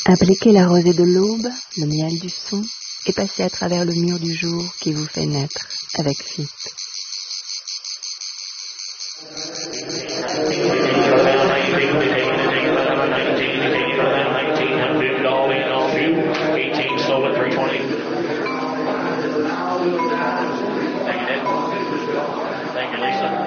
Appliquez la rosée de l'aube, le miel du son, et passez à travers le mur du jour qui vous fait naître avec FIP. Thank you, Lisa.